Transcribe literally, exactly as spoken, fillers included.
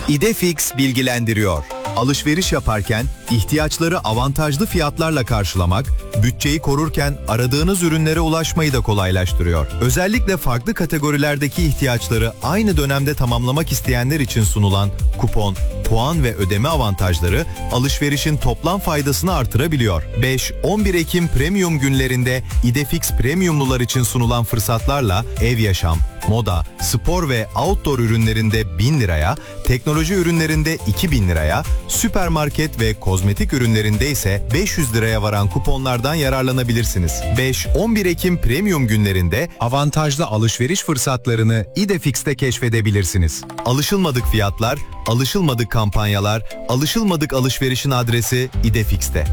İdefix bilgilendiriyor. Alışveriş yaparken ihtiyaçları avantajlı fiyatlarla karşılamak, bütçeyi korurken aradığınız ürünlere ulaşmayı da kolaylaştırıyor. Özellikle farklı kategorilerdeki ihtiyaçları aynı dönemde tamamlamak isteyenler için sunulan kupon, puan ve ödeme avantajları alışverişin toplam faydasını artırabiliyor. beş on bir Ekim Premium günlerinde İdefix Premiumlular için sunulan fırsatlarla ev yaşam, moda, spor ve outdoor ürünlerinde bin liraya, teknoloji ürünlerinde iki bin liraya, süpermarket ve kozmetik ürünlerinde ise beş yüz liraya varan kuponlardan yararlanabilirsiniz. beş on bir Ekim Premium günlerinde avantajlı alışveriş fırsatlarını İdefix'te keşfedebilirsiniz. Alışılmadık fiyatlar, alışılmadık kampanyalar, alışılmadık alışverişin adresi İdefix'te.